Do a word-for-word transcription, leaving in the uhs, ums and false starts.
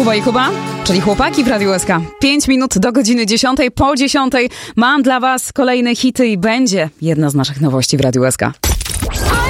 Kuba i Kuba, czyli chłopaki w Radiu S K. Pięć minut do godziny dziesiątej. Po dziesiątej mam dla was kolejne hity i będzie jedna z naszych nowości w Radiu S K.